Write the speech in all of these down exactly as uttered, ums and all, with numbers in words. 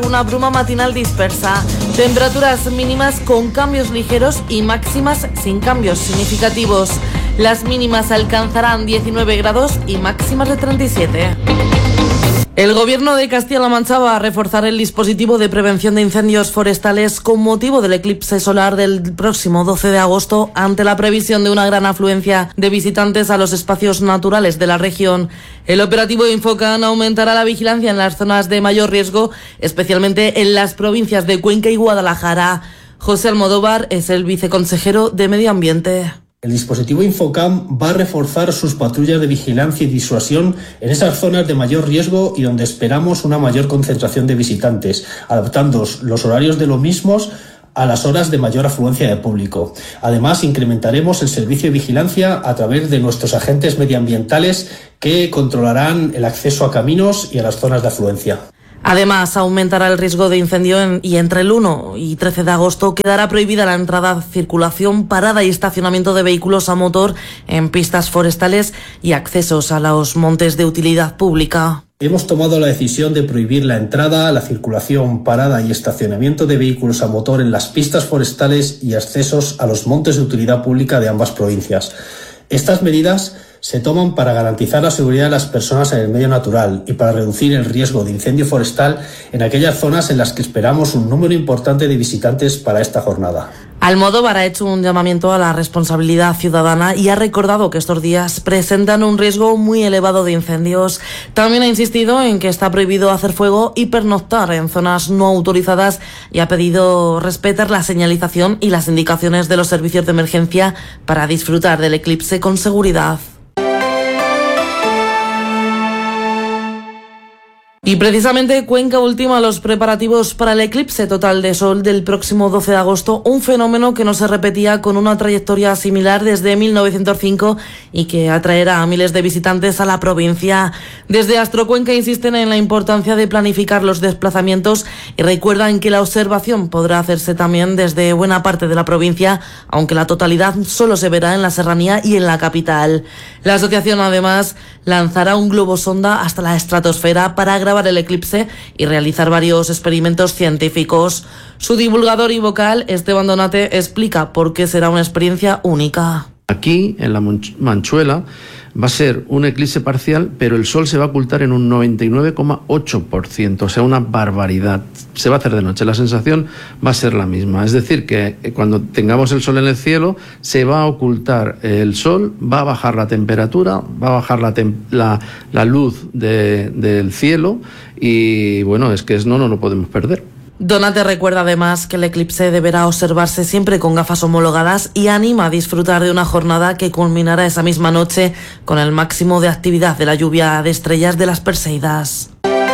Una bruma matinal dispersa, temperaturas mínimas con cambios ligeros y máximas sin cambios significativos. Las mínimas alcanzarán diecinueve grados y máximas de treinta y siete. El Gobierno de Castilla-La Mancha va a reforzar el dispositivo de prevención de incendios forestales con motivo del eclipse solar del próximo doce de agosto, ante la previsión de una gran afluencia de visitantes a los espacios naturales de la región. El operativo Infocan aumentará la vigilancia en las zonas de mayor riesgo, especialmente en las provincias de Cuenca y Guadalajara. José Almodóvar es el viceconsejero de Medio Ambiente. El dispositivo Infocam va a reforzar sus patrullas de vigilancia y disuasión en esas zonas de mayor riesgo y donde esperamos una mayor concentración de visitantes, adaptando los horarios de los mismos a las horas de mayor afluencia de público. Además, incrementaremos el servicio de vigilancia a través de nuestros agentes medioambientales que controlarán el acceso a caminos y a las zonas de afluencia. Además, aumentará el riesgo de incendio en, y entre el uno y trece de agosto quedará prohibida la entrada, circulación, parada y estacionamiento de vehículos a motor en pistas forestales y accesos a los montes de utilidad pública. Hemos tomado la decisión de prohibir la entrada, la circulación, parada y estacionamiento de vehículos a motor en las pistas forestales y accesos a los montes de utilidad pública de ambas provincias. Estas medidas se toman para garantizar la seguridad de las personas en el medio natural y para reducir el riesgo de incendio forestal en aquellas zonas en las que esperamos un número importante de visitantes para esta jornada. Almodóvar ha hecho un llamamiento a la responsabilidad ciudadana y ha recordado que estos días presentan un riesgo muy elevado de incendios. También ha insistido en que está prohibido hacer fuego y pernoctar en zonas no autorizadas y ha pedido respetar la señalización y las indicaciones de los servicios de emergencia para disfrutar del eclipse con seguridad. Y precisamente Cuenca ultima los preparativos para el eclipse total de sol del próximo doce de agosto, un fenómeno que no se repetía con una trayectoria similar desde mil novecientos cinco y que atraerá a miles de visitantes a la provincia. Desde Astrocuenca insisten en la importancia de planificar los desplazamientos y recuerdan que la observación podrá hacerse también desde buena parte de la provincia, aunque la totalidad solo se verá en la serranía y en la capital. La asociación además lanzará un globo sonda hasta la estratosfera para grabar el eclipse y realizar varios experimentos científicos. Su divulgador y vocal, Esteban Donate, explica por qué será una experiencia única. Aquí, en la Manchuela, va a ser un eclipse parcial, pero el sol se va a ocultar en un noventa y nueve coma ocho por ciento, o sea, una barbaridad. Se va a hacer de noche, la sensación va a ser la misma. Es decir, que cuando tengamos el sol en el cielo, se va a ocultar el sol, va a bajar la temperatura, va a bajar la, tem- la, la luz de, del cielo y, bueno, es que es, no, no lo podemos perder. Donate recuerda además que el eclipse deberá observarse siempre con gafas homologadas y anima a disfrutar de una jornada que culminará esa misma noche con el máximo de actividad de la lluvia de estrellas de las Perseidas.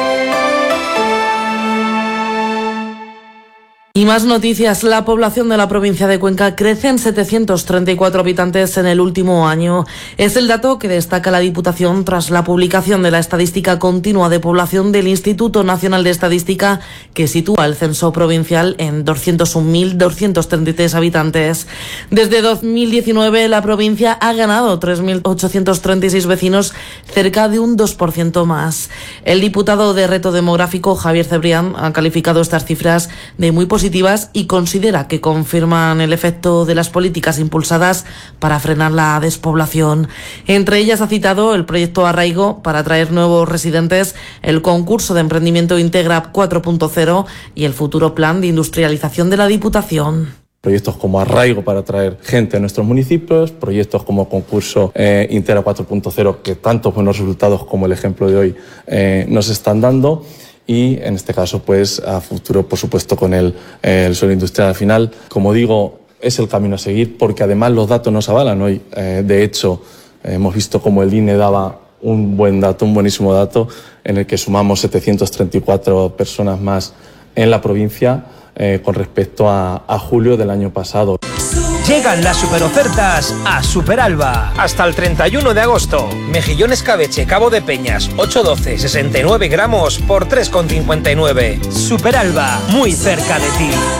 Y más noticias. La población de la provincia de Cuenca crece en setecientos treinta y cuatro habitantes en el último año. Es el dato que destaca la Diputación tras la publicación de la estadística continua de población del Instituto Nacional de Estadística, que sitúa el censo provincial en doscientos un mil doscientos treinta y tres habitantes. Desde dos mil diecinueve la provincia ha ganado tres mil ochocientos treinta y seis vecinos, cerca de un dos por ciento más. El diputado de Reto Demográfico, Javier Cebrián, ha calificado estas cifras de muy positivas y considera que confirman el efecto de las políticas impulsadas para frenar la despoblación. Entre ellas ha citado el proyecto Arraigo para atraer nuevos residentes, el concurso de emprendimiento Integra cuatro punto cero y el futuro plan de industrialización de la Diputación. Proyectos como Arraigo para atraer gente a nuestros municipios, proyectos como concurso eh, Integra cuatro punto cero que tantos buenos resultados como el ejemplo de hoy eh, nos están dando. Y en este caso, pues a futuro, por supuesto, con el, el suelo industrial al final. Como digo, es el camino a seguir porque además los datos nos avalan hoy. Eh, de hecho, eh, hemos visto como el I N E daba un buen dato, un buenísimo dato, en el que sumamos setecientas treinta y cuatro personas más en la provincia eh, con respecto a, a julio del año pasado. Llegan las superofertas a Superalba. Hasta el treinta y uno de agosto. Mejillón escabeche Cabo de Peñas, ocho doce, sesenta y nueve gramos por tres con cincuenta y nueve. Superalba, muy cerca de ti.